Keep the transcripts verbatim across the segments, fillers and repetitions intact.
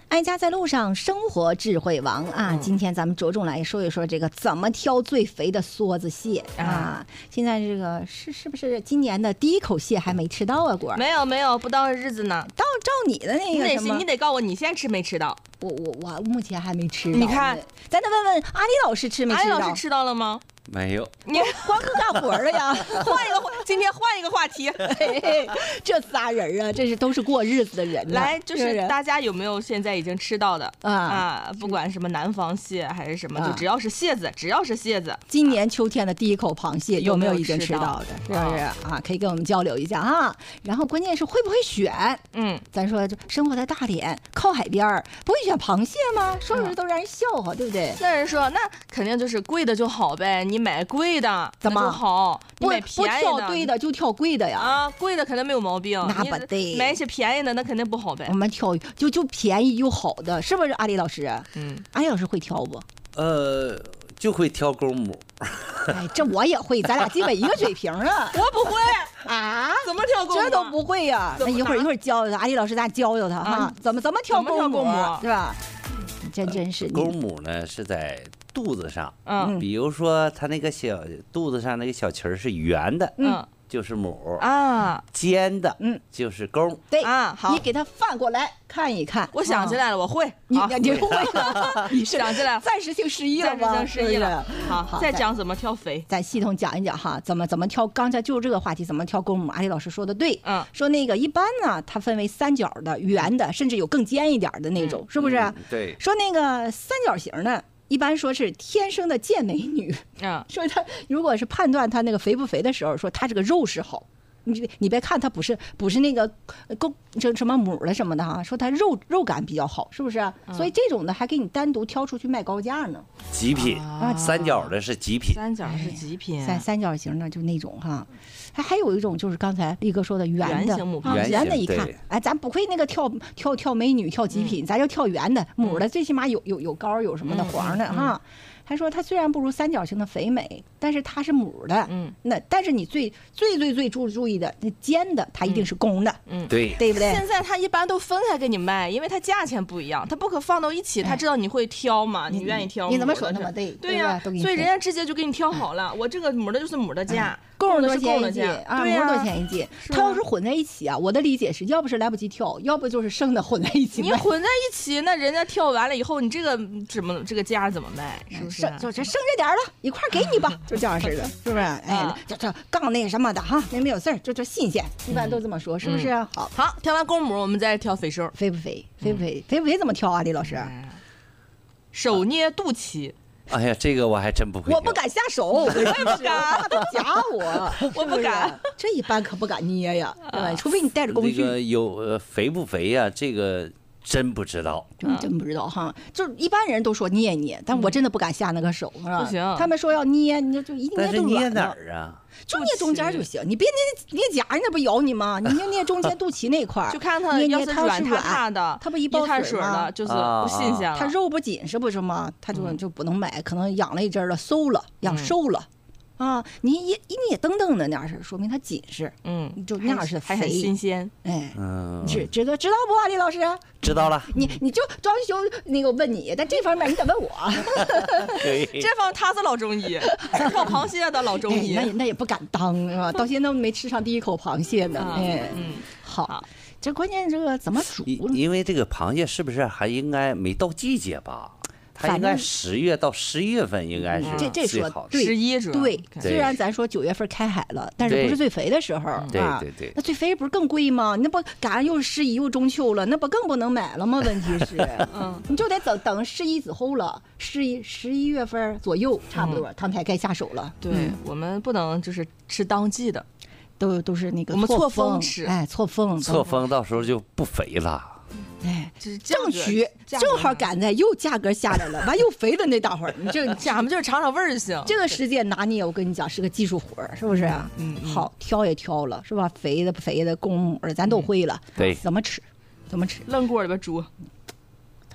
爱家在路上，生活智慧王啊！今天咱们着重来说一说这个怎么挑最肥的梭子蟹啊！现在这个是是不是今年的第一口蟹还没吃到啊？果没有没有，不到日子呢。 到照你的那个什么， 你得告诉我你先吃没吃到。 我我我目前还没吃到。 你看， 咱得问问阿里老师吃没吃到？ 阿里老师吃到了吗？ 没有， 你光顾干活了呀！ 换一个话，今天换一个话题。 嘿嘿这仨人啊，这是都是过日子的人。 来，就是大家有没有现在已经吃到的啊啊？不管什么南方蟹还是什么，就只要是蟹子，只要是蟹子， 今年秋天的第一口螃蟹有没有已经吃到的？是不是啊？可以跟我们交流一下啊。然后关键是会不会选？ 嗯， 咱说生活在大连，靠海边，不会选螃蟹吗？说出来都让人笑话，对不对？ 那人说，那肯定就是贵的就好呗。你买贵的怎么好？你买便宜的， 不挑对的就挑贵的呀？ 啊，贵的肯定没有毛病， 那不对。 买一些便宜的，那肯定不好呗。 我们挑就就便宜又好的，是不是？阿里老师， 嗯， 阿里老师会挑不？ 呃，就会挑公母。 哎，这我也会，咱俩基本一个水平啊。 我不会啊， 怎么挑公母？ 这都不会呀？那一会儿一会儿教教他，阿里老师咱教教他哈，怎么怎么挑公母，是吧？真真是公母呢是在肚子上， 嗯， 比如说它那个小肚子上那个小旗儿是圆的， 嗯， 就是母啊， 尖的，嗯，就是公。 对啊，好， 你给它翻过来看一看。 我想起来了，我会， 你你会了，你想起来了， 暂时性失忆了吧？ 暂时性失忆了。好，再讲怎么挑肥， 咱系统讲一讲哈，怎么怎么挑。刚才就这个话题，怎么挑公母？阿里老师说的对， 嗯， 说那个一般呢，它分为三角的、圆的，甚至有更尖一点的那种，是不是？ 对。 说那个三角形的。一般说是天生的健美女， 嗯， 说她如果是判断她那个肥不肥的时候，说她这个肉是好，你你别看她不是不是那个公这什么母的什么的哈，说她肉肉感比较好，是不是？嗯、所以这种的还给你单独挑出去卖高价呢。 极品啊，三角的是极品， 三角是极品， 三三角形的就那种哈。还还有一种就是刚才力哥说的圆的，圆的一看，哎，咱不会那个跳跳跳美女跳极品，嗯、咱就跳圆的母的，最起码有有有膏有什么的黄的、嗯、哈。他说他虽然不如三角形的肥美，但是它是母的，嗯，那但是你最最最最注注意的那尖的，它一定是公的， 嗯， 对， 对不对？ 现在他一般都分开给你卖，因为它价钱不一样，它不可放到一起。他知道你会挑嘛，你愿意挑。 你怎么说那么对？ 对呀，所以人家直接就给你挑好了。我这个母的就是母的价， 公的是公的价啊，母多少钱一斤？它要是混在一起啊，我的理解是要不是来不及挑，要不就是生的混在一起。 你混在一起，那人家挑完了以后，你这个怎么这个价怎么卖？是不是？ 就这剩着点了，一块给你吧，就这样似的，是不是？哎，这这刚那什么的哈，那没有事儿，就这新鲜，一般都这么说，是不是？好， 好，挑完公母，我们再挑肥瘦， 肥不肥？肥不肥？肥不肥怎么挑啊？李老师， 手捏肚脐。 哎呀，这个我还真不会， 我不敢下手，我也不敢，他夹我， 我不敢， 这一般可不敢捏呀，对吧？除非你带着工具。 这个有呃肥不肥呀？这个真不知道， 真真不知道哈。就是一般人都说捏捏，但我真的不敢下那个手，是吧？ 不行， 他们说要捏，你就就一捏就软了。捏哪儿啊？ 就捏中间就行，你别捏捏夹，那不咬你吗？你就捏中间肚脐那块儿， 就看它要是软塌塌的， 它不一包水的，就是不新鲜了。 它肉不紧实不是吗？它就就不能买，可能养了一阵了，馊了，养瘦了。啊，你一一捏噔噔的那样是，说明它紧实， 嗯， 就那样是还很新鲜， 哎，嗯，知知道知道不啊，李老师？ 知道了。 你你就装修那个问你，但这方面你得问我。 这方面他是老中医，挑螃蟹的老中医， 那那也不敢当是吧？到现在都没吃上第一口螃蟹呢。哎，嗯，好，这关键这个怎么煮？ 因为这个螃蟹是不是还应该没到季节吧？它应该十月到十一月份应该是最好的。 十一是对，虽然咱说九月份开海了，但是不是最肥的时候啊？ 对对对。 那最肥不是更贵吗？那不赶上又是十一又中秋了，那不更不能买了吗？问题是，嗯，你就得等等十一之后了，十一十一月份左右差不多，它才该下手了。 对，我们不能就是吃当季的， 都都是那个我们错峰吃， 哎，错峰， 错峰到时候就不肥了。 哎，正取正好赶在又价格下来了，完又肥了那大会儿，你这咱们就是尝尝味儿就行。 这个时间拿捏，我跟你讲是个技术活儿，是不是啊？嗯，好，挑也挑了，是吧？肥的不肥的，公母的咱都会了。 对， 怎么吃？怎么吃？ 扔锅里边煮。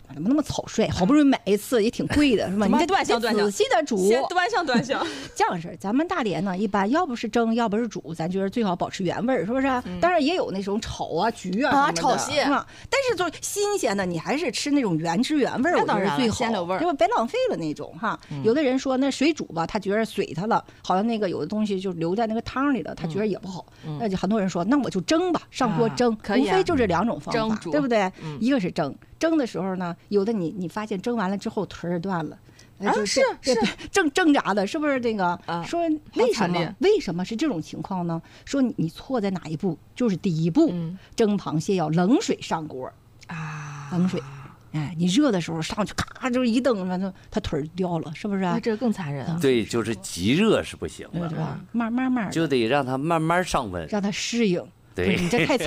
怎么那么草率？好不容易买一次也挺贵的，是吧？你得端详端详， 仔细的煮， 先端详端详。 这样式，咱们大连呢，一般要不是蒸，要不是煮，咱觉得最好保持原味儿，是不是？嗯、当然也有那种炒啊、焗啊啊，炒蟹啊。但是就是新鲜的，你还是吃那种原汁原味儿，我觉得最好， 鲜的味儿， 就别浪费了那种哈。嗯、有的人说那水煮吧，他觉得水它了，好像那个有的东西就留在那个汤里了，他觉得也不好。嗯、那就很多人说，那我就蒸吧，上锅蒸， 啊、 无非就这两种方法， 蒸对不对？ 嗯、 一个是蒸，蒸的时候呢，有的你你发现蒸完了之后腿儿断了。 啊，是是挣挣扎的，是不是这个？ 啊、 说为什么？为什么是这种情况呢？说你你错在哪一步？就是第一步， 嗯、 蒸螃蟹要冷水上锅啊， 冷水。哎，你热的时候上去，咔就一蹬，反正他腿儿掉了，是不是？ 那这更残忍啊！ 对，就是极热是不行的， 对吧？慢慢慢就得让它慢慢上温， 让它适应。 对， 你这太